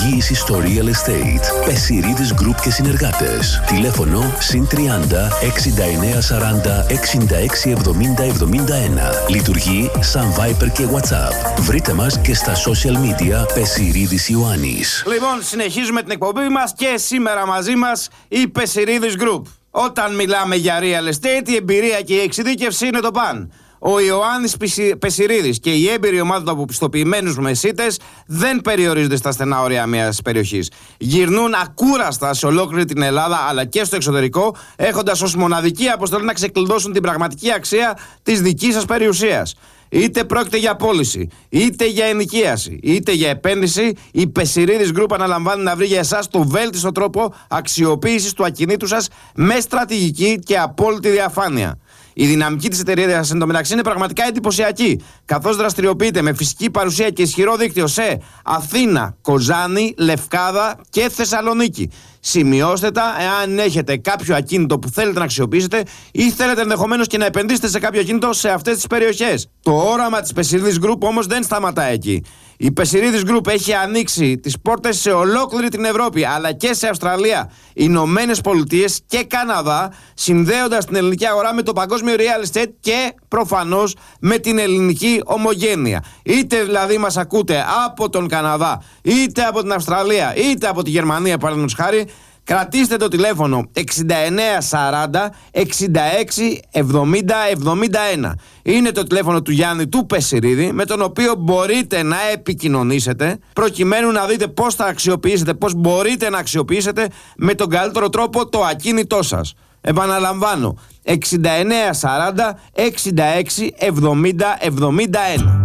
Εγγύηση στο Real Estate. Πεσιρίδης Group και συνεργάτες. Τηλέφωνο +30 69 40 66 70 71. Λειτουργεί σαν Viber και WhatsApp. Βρείτε μας και στα social media Πεσιρίδης Ιωάννης. Λοιπόν, συνεχίζουμε την εκπομπή μας και σήμερα μαζί μας η Πεσιρίδης Group. Όταν μιλάμε για real estate, η εμπειρία και η εξειδίκευση είναι το παν. Ο Ιωάννης Πεσιρίδης και η έμπειρη ομάδα του από πιστοποιημένους μεσίτες δεν περιορίζονται στα στενά όρια μιας περιοχής. Γυρνούν ακούραστα σε ολόκληρη την Ελλάδα αλλά και στο εξωτερικό, έχοντας ως μοναδική αποστολή να ξεκλειδώσουν την πραγματική αξία της δικής σας περιουσίας. Είτε πρόκειται για πώληση, είτε για ενοικίαση, είτε για επένδυση, η Πεσιρίδης Group αναλαμβάνει να βρει για εσάς το βέλτιστο τρόπο αξιοποίησης του ακινήτου σας με στρατηγική και απόλυτη διαφάνεια. Η δυναμική της εταιρείας εντωμεταξύ είναι πραγματικά εντυπωσιακή, καθώς δραστηριοποιείται με φυσική παρουσία και ισχυρό δίκτυο σε Αθήνα, Κοζάνη, Λευκάδα και Θεσσαλονίκη. Σημειώστε τα εάν έχετε κάποιο ακίνητο που θέλετε να αξιοποιήσετε ή θέλετε ενδεχομένως και να επενδύσετε σε κάποιο ακίνητο σε αυτές τις περιοχές. Το όραμα της Πεσιρίδης Group όμως δεν σταματά εκεί. Η Πεσιρίδης Group έχει ανοίξει τις πόρτες σε ολόκληρη την Ευρώπη αλλά και σε Αυστραλία, Ηνωμένες Πολιτείες και Καναδά, συνδέοντας την ελληνική αγορά με το παγκόσμιο real estate και προφανώς με την ελληνική ομογένεια. Είτε δηλαδή μας ακούτε από τον Καναδά, είτε από την Αυστραλία, είτε από τη Γερμανία παραδείγματος χάρη, κρατήστε το τηλέφωνο 69 40 66 70 71. Είναι το τηλέφωνο του Γιάννη του Πεσιρίδη, με τον οποίο μπορείτε να επικοινωνήσετε προκειμένου να δείτε πώς θα αξιοποιήσετε, πώς μπορείτε να αξιοποιήσετε με τον καλύτερο τρόπο το ακίνητό σας. Επαναλαμβάνω, 69 40 66 70 71.